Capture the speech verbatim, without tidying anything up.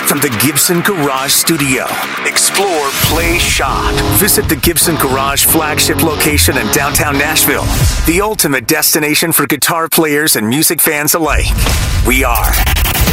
from the Gibson Garage Studio. Explore, play, shop. Visit the Gibson Garage flagship location in downtown Nashville, the ultimate destination for guitar players and music fans alike. We are